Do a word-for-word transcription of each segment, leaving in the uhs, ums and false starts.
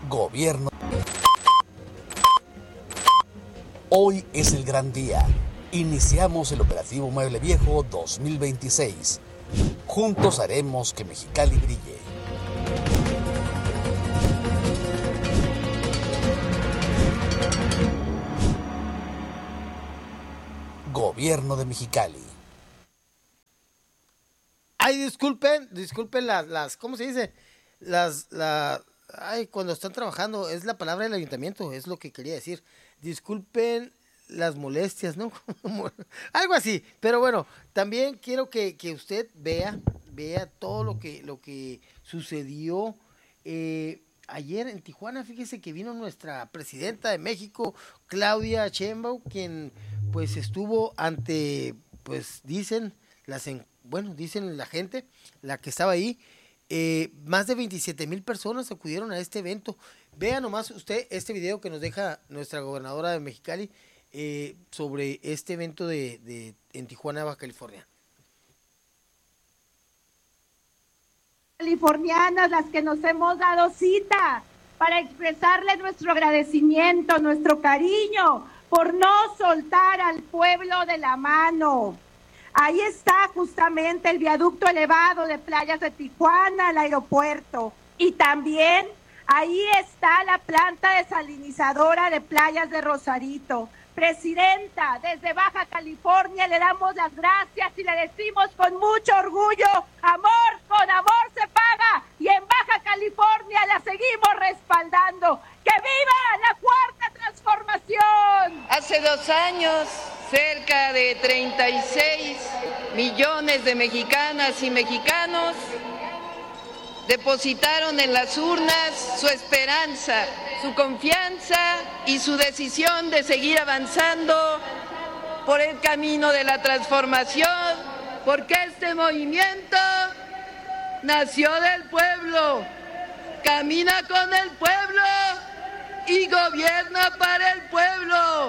Gobierno. Hoy es el gran día. Iniciamos el operativo Mueble Viejo dos mil veintiséis. Juntos haremos que Mexicali brille. Gobierno de Mexicali. Ay, disculpen, disculpen las, las, ¿cómo se dice? Las, la, ay, cuando están trabajando, es la palabra del ayuntamiento, es lo que quería decir. Disculpen las molestias, ¿no? Algo así, pero bueno, también quiero que, que usted vea, vea todo lo que, lo que sucedió eh, ayer en Tijuana. Fíjese que vino nuestra presidenta de México, Claudia Sheinbaum, quien pues estuvo ante, pues dicen las encuestas, bueno, dicen la gente, la que estaba ahí, eh, más de veintisiete mil personas acudieron a este evento. Vea nomás usted este video que nos deja nuestra gobernadora de Mexicali eh, sobre este evento de, de en Tijuana, Baja California. Californianas, las que nos hemos dado cita para expresarle nuestro agradecimiento, nuestro cariño por no soltar al pueblo de la mano. Ahí está justamente el viaducto elevado de Playas de Tijuana, el aeropuerto. Y también ahí está la planta desalinizadora de Playas de Rosarito. Presidenta, desde Baja California le damos las gracias y le decimos con mucho orgullo, amor, con amor se paga. Y en Baja California la seguimos respaldando. ¡Que viva la cuarta transformación! Hace dos años, cerca de treinta y seis millones de mexicanas y mexicanos depositaron en las urnas su esperanza, su confianza y su decisión de seguir avanzando por el camino de la transformación, porque este movimiento nació del pueblo, camina con el pueblo y gobierna para el pueblo.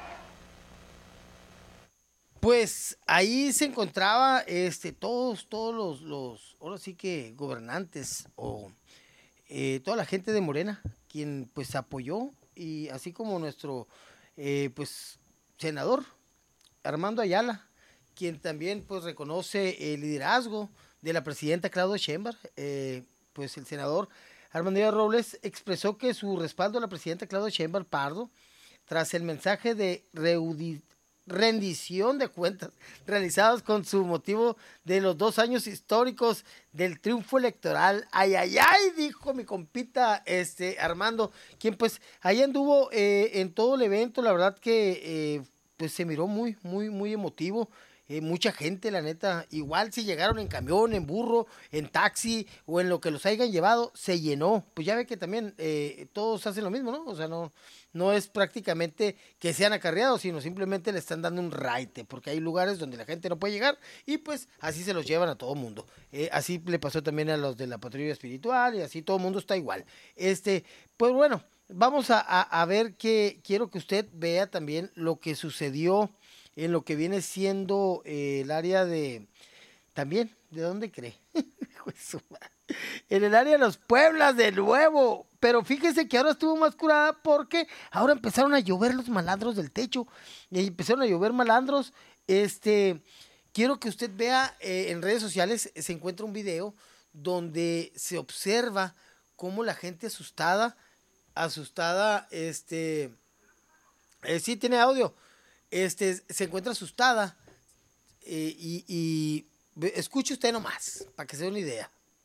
Pues ahí se encontraba este, todos, todos los, los, ahora sí que gobernantes o eh, toda la gente de Morena, quien pues apoyó, y así como nuestro eh, pues senador Armando Ayala, quien también pues reconoce el liderazgo de la presidenta Claudia Sheinbaum. Eh, pues el senador Armando Ayala Robles expresó que su respaldo a la presidenta Claudia Sheinbaum Pardo tras el mensaje de reudi rendición de cuentas realizados con su motivo de los dos años históricos del triunfo electoral. Ay, ay, ay, dijo mi compita este Armando, quien pues ahí anduvo eh, en todo el evento. La verdad que eh, pues se miró muy, muy, muy emotivo. Eh, mucha gente, la neta, igual si llegaron en camión, en burro, en taxi o en lo que los hayan llevado, se llenó. Pues ya ve que también eh, todos hacen lo mismo, ¿no? O sea, no, no es prácticamente que sean acarreados, sino simplemente le están dando un raite, porque hay lugares donde la gente no puede llegar y pues así se los llevan a todo mundo. Eh, así le pasó también a los de la patrulla espiritual y así todo el mundo está igual. Este, pues bueno, vamos a, a, a ver que quiero que usted vea también lo que sucedió en lo que viene siendo eh, el área de, también, ¿de dónde cree? En el área de los Pueblas de nuevo, pero fíjese que ahora estuvo más curada porque ahora empezaron a llover los malandros del techo, y empezaron a llover malandros. Este, quiero que usted vea eh, en redes sociales, se encuentra un video donde se observa cómo la gente asustada, asustada, este, eh, sí tiene audio, Este, se encuentra asustada eh, y, y escuche usted nomás, para que se dé una idea.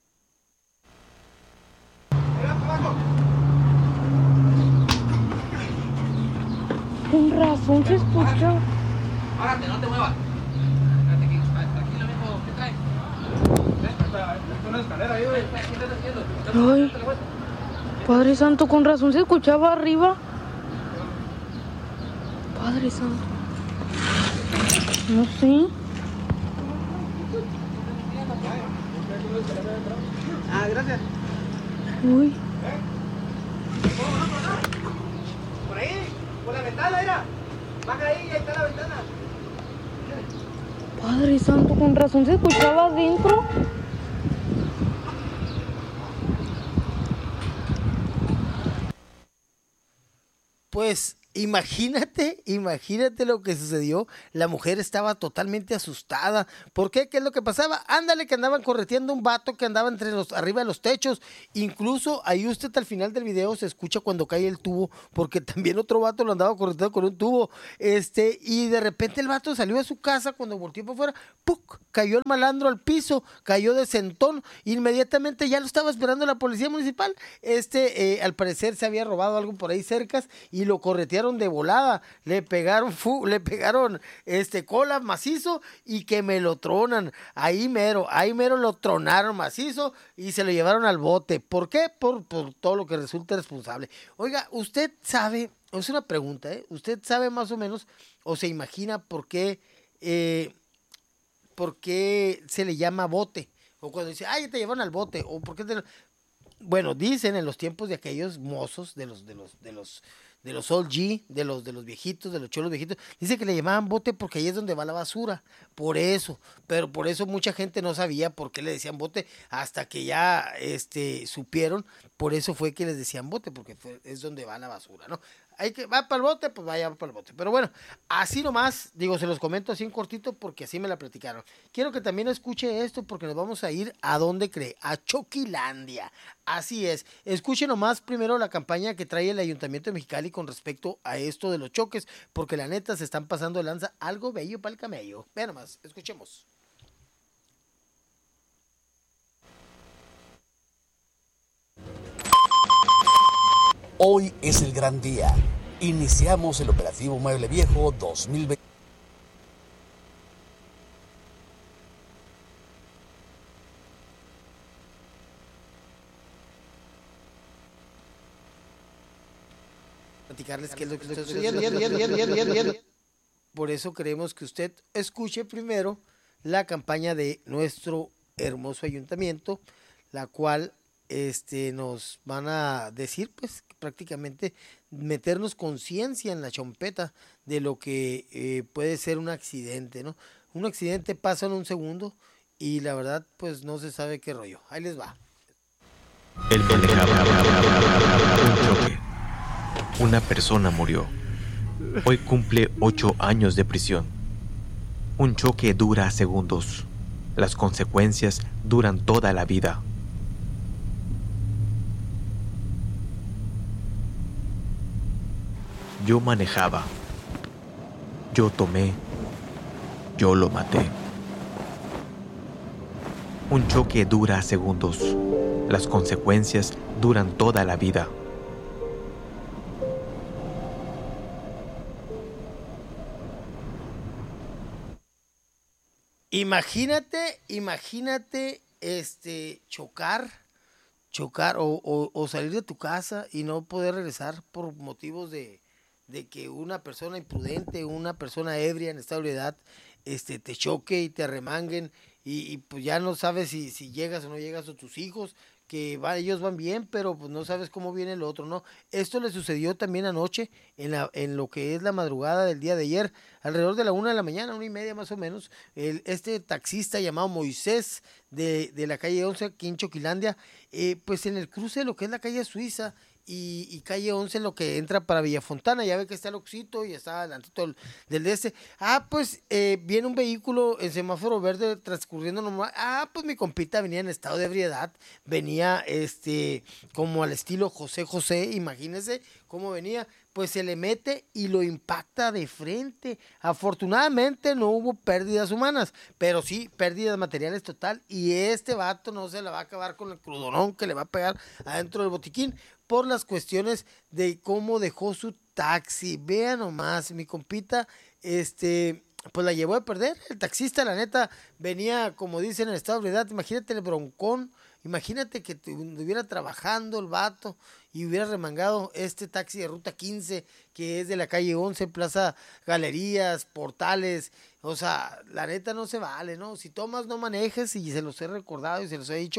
Con razón se escucha. Párate, no te muevas. Espérate aquí, aquí lo mismo que trae. Es una escalera ahí, güey. ¿Qué estás haciendo? Ay, Padre Santo, con razón se escuchaba arriba. Padre Santo. No sé. Ah, gracias. Uy. Por ahí, por la ventana, mira. Baja ahí, ahí está la ventana. Padre Santo, con razón se escuchaba adentro. Pues imagínate, imagínate lo que sucedió. La mujer estaba totalmente asustada. ¿Por qué? ¿Qué es lo que pasaba? Ándale, que andaban correteando un vato que andaba entre los, arriba de los techos. Incluso ahí usted al final del video se escucha cuando cae el tubo, porque también otro vato lo andaba correteando con un tubo. Este, y de repente el vato salió de su casa, cuando volteó para afuera, ¡puc! Cayó el malandro al piso, cayó de sentón. Inmediatamente ya lo estaba esperando la policía municipal. Este, eh, al parecer se había robado algo por ahí cerca y lo corretearon de volada, le pegaron fu, le pegaron este cola macizo y que me lo tronan, ahí mero, ahí mero lo tronaron macizo y se lo llevaron al bote. ¿Por qué? Por, por todo lo que resulta responsable. Oiga, usted sabe, es una pregunta, ¿eh? ¿Usted sabe más o menos o se imagina por qué, eh, por qué se le llama bote? O cuando dice, ay, te llevaron al bote, o por qué te... Bueno, dicen en los tiempos de aquellos mozos, de los, de los, de los de los old G, de los, de los viejitos, de los cholos viejitos, dice que le llamaban bote porque ahí es donde va la basura, por eso, pero por eso mucha gente no sabía por qué le decían bote, hasta que ya este, supieron, por eso fue que les decían bote, porque fue, es donde va la basura, ¿no? Hay que, va para el bote, pues vaya para el bote. Pero bueno, así nomás, digo, se los comento así en cortito porque así me la platicaron. Quiero que también escuche esto porque nos vamos a ir a donde cree, a Choquilandia. Así es, escuche nomás primero la campaña que trae el Ayuntamiento de Mexicali con respecto a esto de los choques, porque la neta se están pasando de lanza, algo bello para el camello. Vean nomás, escuchemos. Hoy es el gran día. Iniciamos el operativo Mueble Viejo dos mil veinte. Platicarles qué es lo que está sucediendo. Por eso queremos que usted escuche primero la campaña de nuestro hermoso ayuntamiento, la cual este, nos van a decir, pues, prácticamente meternos conciencia en la chompeta de lo que eh, puede ser un accidente, ¿no? Un accidente pasa en un segundo y la verdad, pues, no se sabe qué rollo. Ahí les va. El manejaba un choque. Una persona murió. Hoy cumple ocho años de prisión. Un choque dura segundos. Las consecuencias duran toda la vida. Yo manejaba. Yo tomé. Yo lo maté. Un choque dura segundos. Las consecuencias duran toda la vida. Imagínate, imagínate este chocar, chocar o, o, o salir de tu casa y no poder regresar por motivos de, de que una persona imprudente, una persona ebria en estado de ebriedad, este, te choque y te arremanguen y, y pues ya no sabes si, si llegas o no llegas a tus hijos, que va, ellos van bien, pero pues no sabes cómo viene el otro, ¿no? Esto le sucedió también anoche, en, la, en lo que es la madrugada del día de ayer, alrededor de la una de la mañana, una y media más o menos, el, este taxista llamado Moisés de, de la calle once, aquí en Choquilandia, eh, pues en el cruce de lo que es la calle Suiza y, y calle once, lo que entra para Villafontana, ya ve que está el Oxito y está adelantito del, del de este. Ah, pues eh, viene un vehículo en semáforo verde transcurriendo normal. Ah, pues mi compita venía en estado de ebriedad, venía este como al estilo José José, imagínense cómo venía, pues se le mete y lo impacta de frente. Afortunadamente no hubo pérdidas humanas, pero sí pérdidas materiales total, y este vato no se la va a acabar con el crudonón que le va a pegar adentro del botiquín por las cuestiones de cómo dejó su taxi. Vean nomás, mi compita, este, pues la llevó a perder. El taxista, la neta, venía, como dicen, en estado de ebriedad. Imagínate el broncón, imagínate que estuviera trabajando el vato y hubiera remangado este taxi de ruta quince, que es de la calle once, Plaza Galerías, Portales. O sea, la neta no se vale, ¿no? Si tomas, no manejes, y se los he recordado y se los he dicho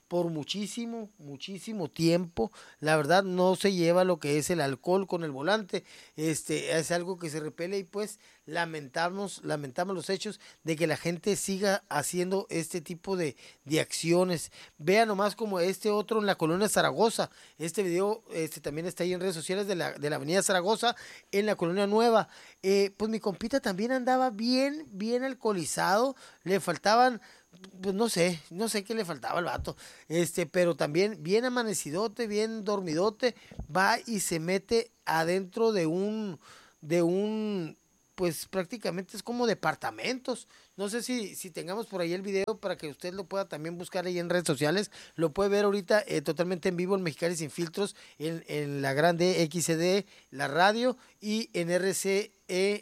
por muchísimo, muchísimo tiempo. La verdad no se lleva lo que es el alcohol con el volante, este, es algo que se repele y pues lamentamos, lamentamos los hechos de que la gente siga haciendo este tipo de, de acciones. Vean nomás como este otro en la colonia Zaragoza, este video este, también está ahí en redes sociales de la, de la avenida Zaragoza, en la colonia Nueva. Eh, pues mi compita también andaba bien, bien alcoholizado, le faltaban... Pues no sé, no sé qué le faltaba al vato, este, pero también bien amanecidote, bien dormidote, va y se mete adentro de un, de un, pues prácticamente es como departamentos. No sé si, si tengamos por ahí el video para que usted lo pueda también buscar ahí en redes sociales, lo puede ver ahorita eh, totalmente en vivo en Mexicali Sin Filtros, en, en la grande X C D, la radio, y en R C E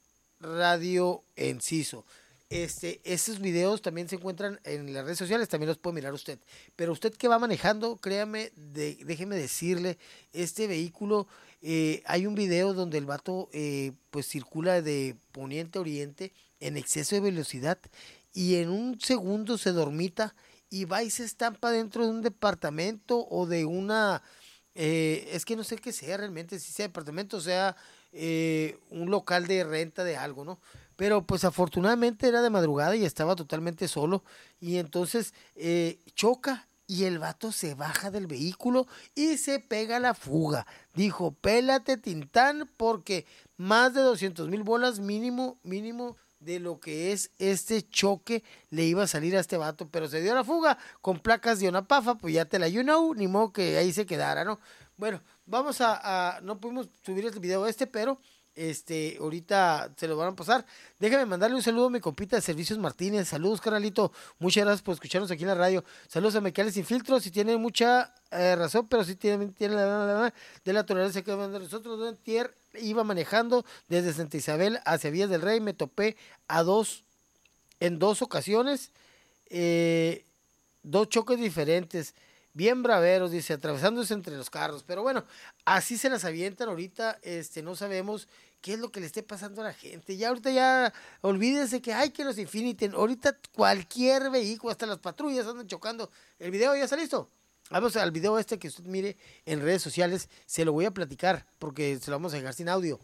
Radio Enciso. Este, esos videos también se encuentran en las redes sociales, también los puede mirar usted. Pero usted que va manejando, créame, de, déjeme decirle, este vehículo, eh, hay un video donde el vato eh, pues circula de poniente a oriente en exceso de velocidad y en un segundo se dormita y va y se estampa dentro de un departamento o de una, eh, es que no sé qué sea realmente, si sea departamento o sea eh, un local de renta de algo, ¿no? Pero pues afortunadamente era de madrugada y estaba totalmente solo y entonces eh, choca y el vato se baja del vehículo y se pega la fuga. Dijo, pélate Tintán, porque más de doscientos mil bolas mínimo, mínimo de lo que es este choque le iba a salir a este vato, pero se dio la fuga con placas de Onapafa, pues ya te la you know, ni modo que ahí se quedara, ¿no? Bueno, vamos a, a no pudimos subir el video este, pero... Este, ahorita se lo van a pasar. Déjame mandarle un saludo a mi compita de Servicios Martínez. Saludos, carnalito. Muchas gracias por escucharnos aquí en la radio. Saludos a Mexicali Sin Filtros. Si tiene mucha eh, razón, pero si tiene, tiene la, la, la, de la tolerancia que de nosotros. Don Tier iba manejando desde Santa Isabel hacia Vías del Rey. Me topé a dos, en dos ocasiones, eh, dos choques diferentes. Bien braveros, dice, atravesándose entre los carros. Pero bueno, así se las avientan ahorita. Este, no sabemos qué es lo que le esté pasando a la gente. Ya ahorita ya, olvídense que hay que los Infiniti. Ahorita cualquier vehículo, hasta las patrullas andan chocando. El video ya está listo. Vamos al video este que usted mire en redes sociales. Se lo voy a platicar porque se lo vamos a dejar sin audio.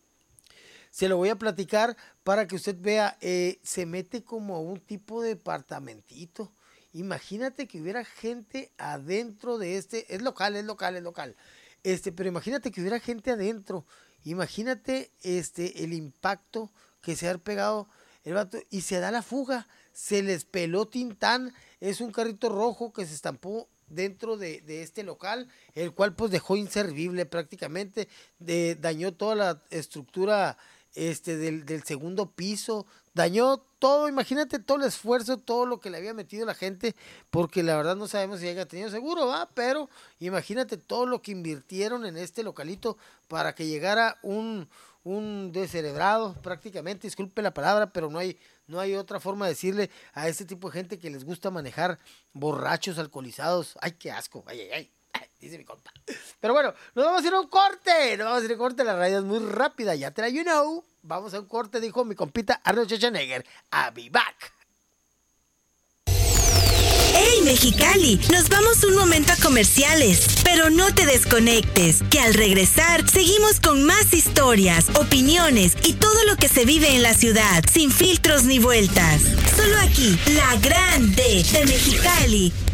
Se lo voy a platicar para que usted vea. Eh, se mete como a un tipo de departamentito. Imagínate que hubiera gente adentro de este, es local, es local, es local, este, pero imagínate que hubiera gente adentro, imagínate este, el impacto que se ha pegado el vato y se da la fuga, se les peló Tintán, es un carrito rojo que se estampó dentro de, de este local, el cual pues dejó inservible prácticamente, de, dañó toda la estructura este, del, del segundo piso, dañó todo, imagínate todo el esfuerzo, todo lo que le había metido la gente, porque la verdad no sabemos si haya tenido seguro, ¿va? Pero imagínate todo lo que invirtieron en este localito para que llegara un, un descerebrado prácticamente, disculpe la palabra, pero no hay, no hay otra forma de decirle a este tipo de gente que les gusta manejar borrachos, alcoholizados. ¡Ay, qué asco! ¡Ay, ay, ay! Dice mi compa. Pero bueno, nos vamos a ir a un corte, nos vamos a ir a un corte, la radio es muy rápida, ya te la you know. Vamos a un corte, dijo mi compita Arnold Schwarzenegger. I'll be back. ¡Hey, Mexicali! Nos vamos un momento a comerciales, pero no te desconectes, que al regresar seguimos con más historias, opiniones y todo lo que se vive en la ciudad, sin filtros ni vueltas. Solo aquí, la grande de Mexicali.